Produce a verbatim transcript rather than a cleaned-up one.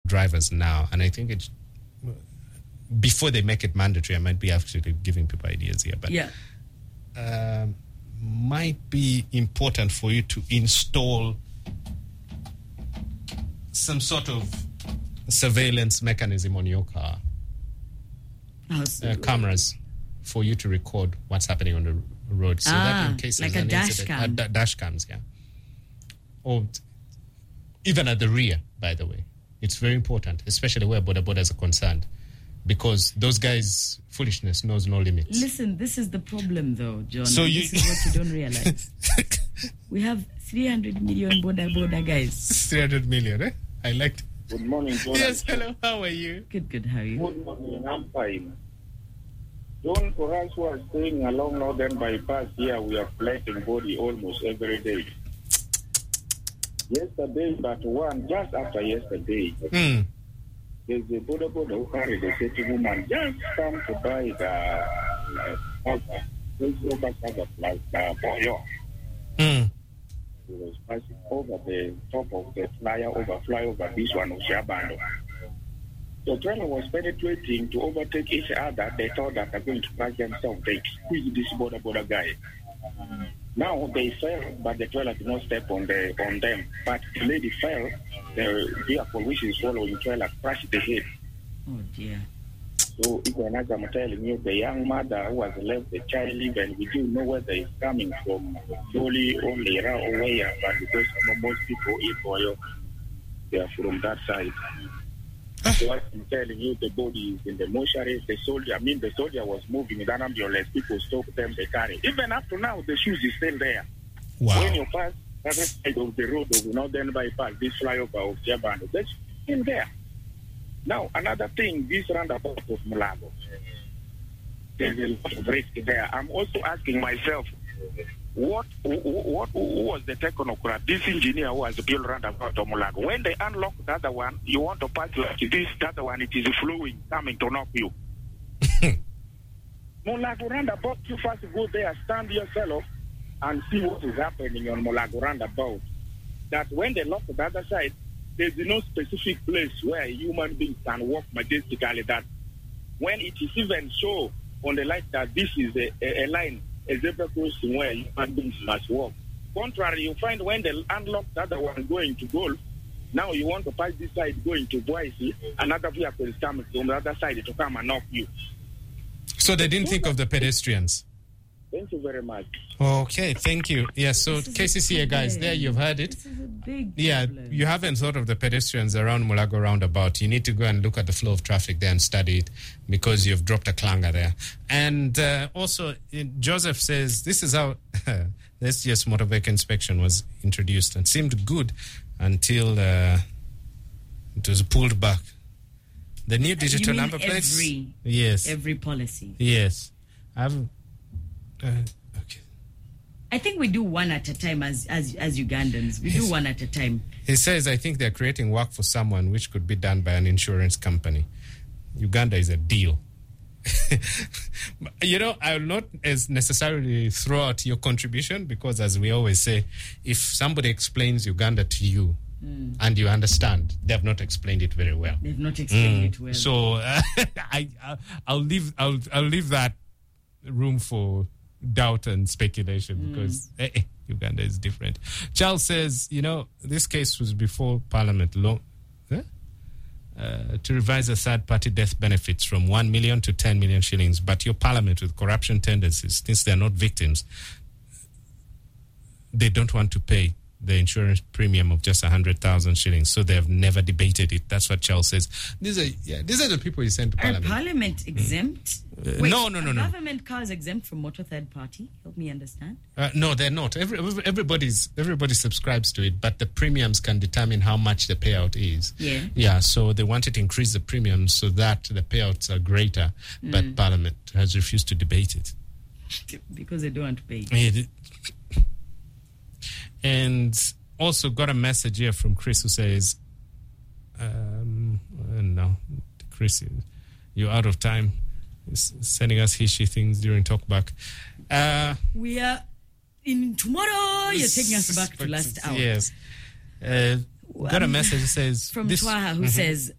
drivers now, and I think it's before they make it mandatory. I might be actually giving people ideas here, but yeah, um, might be important for you to install some sort of surveillance mechanism on your car, oh, so uh, cameras, for you to record what's happening on the road, so ah, that in case like there's a an dash incident, cam. uh, da- dash cams, yeah, or t- even at the rear. By the way, it's very important, especially where border borders are concerned, because those guys' foolishness knows no limits. Listen, this is the problem, though, John. So you- this is what you don't realize. We have three hundred million border border guys. three hundred million, eh? I liked. Good morning, John. Yes, hello. How are you? Good, good. How are you? Good morning, I'm fine. John, for us who are staying along Northern Bypass here, we are flooding body almost every day. Yesterday, but one, just after yesterday, Mm. there's a border border who carried a certain woman just come to buy the uh, cover. There's over cover plus the boyo. Mm. He was passing over the top of the flyer over flyover, this one was Shabando. The trailer was penetrating to overtake each other. They thought that they're going to pass themselves. They squeezed this border border guy. Now they fell, but the trailer did not step on the on them. But the lady fell. The vehicle which is following trailer crashed the head. Oh dear. So even as I'm telling you, the young mother who has left the child, even we do know whether it's coming from Dolly or Lera or where, but because most people in Boyo, they are from that side. So I'm telling you, the body is in the mortuary. The soldier, I mean, the soldier was moving in an ambulance. People stopped them, they carry. Even up to now, the shoes is still there. Wow. When you pass the other side of the road of Northern Bypass, this flyover of Jabano, that's still there. Now, another thing, this roundabout of Mulago, there's a lot of risk there. I'm also asking myself, what, what, who was the technocrat, this engineer who has built roundabout of Mulago? When they unlock the other one, you want to pass like this, the other one, it is flowing, coming to knock you. Mulago roundabout, you first go there, stand yourself, and see what is happening on Mulago roundabout. That when they lock the other side, there's no specific place where a human being can walk majestically. That when it is even show on the light that this is a, a, a line, a zebra crossing where human beings must walk. Contrary, you find when they unlock the other one going to goal, now you want to pass this side going to Boise, another vehicle is coming from the other side to come and knock you. So they didn't think of the pedestrians. Thank you very much. Okay, thank you. Yes, so This is K C C A a guys, problem. there you've heard it. This is a big Yeah, problem. you haven't thought of the pedestrians around Mulago roundabout. You need to go and look at the flow of traffic there and study it, because you've dropped a clanger there. And uh, also, in, Joseph says, this is how this year's motor vehicle inspection was introduced and seemed good until uh, it was pulled back. The new digital You mean number plates? every- Yes. Every policy. Yes. I've... Uh, okay. I think we do one at a time as as as Ugandans. We do Yes. one at a time. He says, I think they're creating work for someone which could be done by an insurance company. Uganda is a deal. You know, I will not as necessarily throw out your contribution, because as we always say, if somebody explains Uganda to you mm. and you understand, they have not explained it very well. They've not explained Mm. it well. So uh, I, I, I'll leave. I'll, I'll leave that room for doubt and speculation, Mm. because eh, eh, Uganda is different. Charles says, you know, this case was before Parliament long, eh? uh, to revise the third-party death benefits from one million to ten million shillings. But your Parliament, with corruption tendencies, since they're not victims, they don't want to pay the insurance premium of just one hundred thousand shillings, so they have never debated it. That's what Charles says. These are yeah, these are the people you send to Are Parliament. Parliament exempt? Uh, Wait, no, no, no, are no. Government cars exempt from motor third party? Help me understand. Uh, no, they're not. Every, everybody's everybody subscribes to it, but the premiums can determine how much the payout is. Yeah. Yeah. So they wanted to increase the premiums so that the payouts are greater, Mm. but Parliament has refused to debate it. Because they don't want to pay. It- And also got a message here from Chris who says, um, uh, no, Chris, you're out of time. He's sending us he, she things during talkback. Uh, We are in tomorrow. You're taking us back to last hour. Yes. Uh, got a message that says... From this, Twaha, who Mhm. says,